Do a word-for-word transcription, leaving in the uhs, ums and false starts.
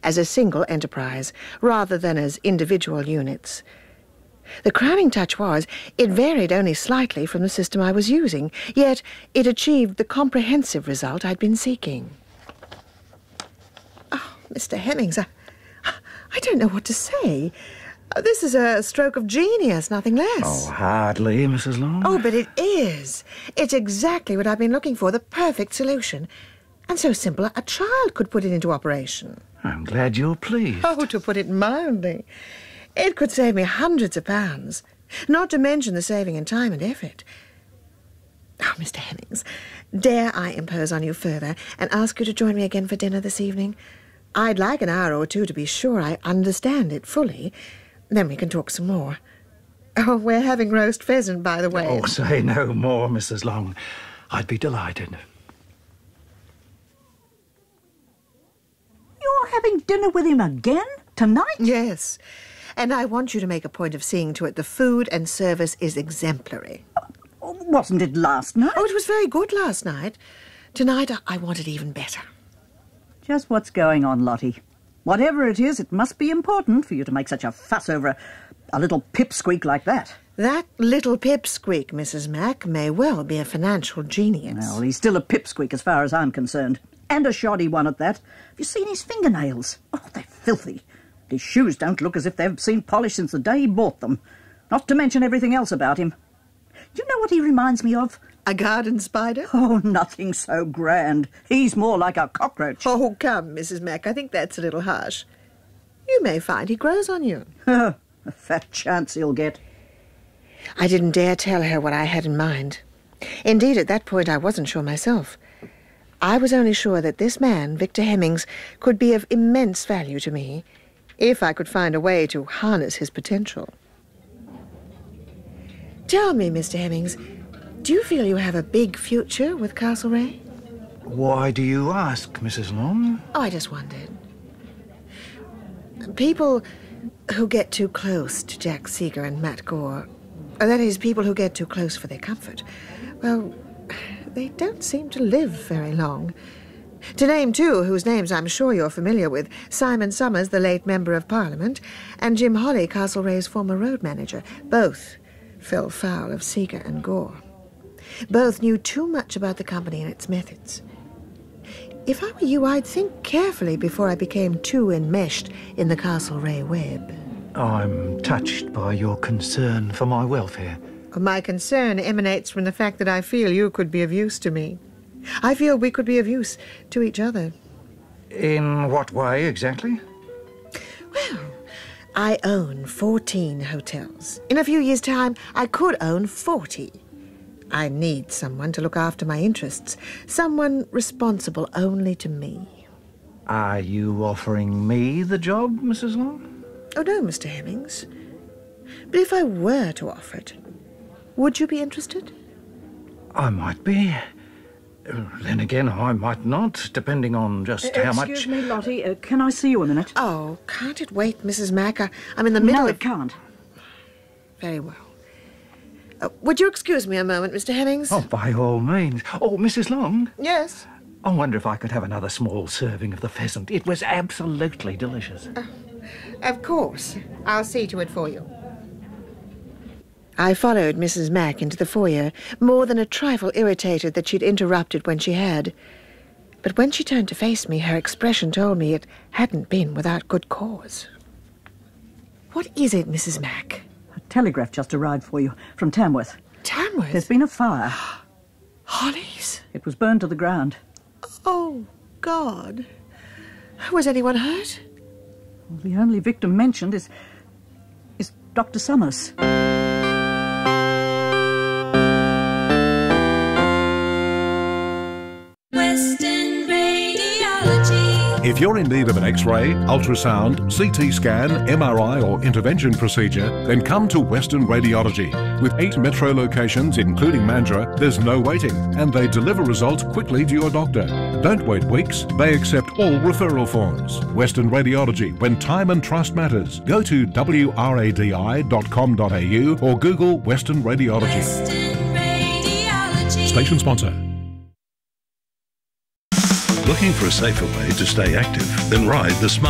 as a single enterprise, rather than as individual units. The crowning touch was, it varied only slightly from the system I was using, yet it achieved the comprehensive result I'd been seeking. Oh, Mister Hemmings, I, I don't know what to say. This is a stroke of genius, nothing less. Oh, hardly, Missus Long. Oh, but it is. It's exactly what I've been looking for, the perfect solution. And so simple, a child could put it into operation. I'm glad you're pleased. Oh, to put it mildly. It could save me hundreds of pounds, not to mention the saving in time and effort. Oh, Mister Hemmings, dare I impose on you further and ask you to join me again for dinner this evening? I'd like an hour or two to be sure I understand it fully. Then we can talk some more. Oh, we're having roast pheasant, by the way. Oh, say no more, Missus Long. I'd be delighted. You're having dinner with him again? Tonight? Yes. And I want you to make a point of seeing to it the food and service is exemplary. Oh, wasn't it last night? Oh, it was very good last night. Tonight, I, I want it even better. Just what's going on, Lottie? Whatever it is, it must be important for you to make such a fuss over a, a little pipsqueak like that. That little pipsqueak, Missus Mack, may well be a financial genius. Well, he's still a pipsqueak as far as I'm concerned. And a shoddy one at that. Have you seen his fingernails? Oh, they're filthy. His shoes don't look as if they've seen polish since the day he bought them. Not to mention everything else about him. Do you know what he reminds me of? A garden spider? Oh, nothing so grand. He's more like a cockroach. Oh, come, Missus Mack, I think that's a little harsh. You may find he grows on you. A fat chance he'll get. I didn't dare tell her what I had in mind. Indeed, at that point I wasn't sure myself. I was only sure that this man, Victor Hemmings, could be of immense value to me, if I could find a way to harness his potential. Tell me, Mister Hemmings, do you feel you have a big future with Castlereagh? Why do you ask, Missus Long? Oh, I just wondered. People who get too close to Jack Seeger and Matt Gore, or that is, people who get too close for their comfort, well, they don't seem to live very long. To name two, whose names I'm sure you're familiar with, Simon Summers, the late Member of Parliament, and Jim Holly, Castlereagh's former road manager. Both fell foul of Seeger and Gore. Both knew too much about the company and its methods. If I were you, I'd think carefully before I became too enmeshed in the Castlereagh web. I'm touched by your concern for my welfare. My concern emanates from the fact that I feel you could be of use to me. I feel we could be of use to each other. In what way, exactly? Well, I own fourteen hotels. In a few years' time, I could own forty. I need someone to look after my interests, someone responsible only to me. Are you offering me the job, Missus Long? Oh, no, Mister Hemmings. But if I were to offer it, would you be interested? I might be. Uh, Then again, I might not, depending on just Uh, how much... Excuse me, Lottie. Uh, can I see you a minute? Oh, can't it wait, Missus Mack? I, I'm in the middle No, of... it can't. Very well. Uh, would you excuse me a moment, Mister Hemmings? Oh, by all means. Oh, Missus Long, Yes? I wonder if I could have another small serving of the pheasant. It was absolutely delicious. Uh, of course. I'll see to it for you. I followed Missus Mack into the foyer, more than a trifle irritated that she'd interrupted when she had. But when she turned to face me, her expression told me it hadn't been without good cause. What is it, Missus Mack? A telegraph just arrived for you from Tamworth. Tamworth? There's been a fire. Hollies? It was burned to the ground. Oh, God. Was anyone hurt? Well, the only victim mentioned is... is Doctor Summers. If you're in need of an X-ray, ultrasound, C T scan, M R I or intervention procedure, then come to Western Radiology. With eight metro locations, including Mandurah, there's no waiting, and they deliver results quickly to your doctor. Don't wait weeks. They accept all referral forms. Western Radiology, when time and trust matters. Go to w r a d i dot com dot a u or Google Western Radiology. Western Radiology. Station sponsor. Looking for a safer way to stay active? Then ride the Smart